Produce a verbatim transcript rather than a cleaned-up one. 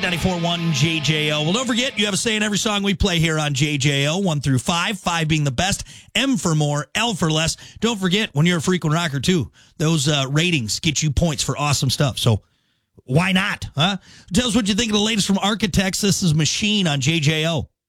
ninety-four point one J J O. Well, don't forget, you have a say in every song we play here on J J O, one through five, five being the best, M for more, L for less. Don't forget, when you're a frequent rocker, too, those uh, ratings get you points for awesome stuff. So why not, huh? Tell us what you think of the latest from Architects. This is Machine on J J O.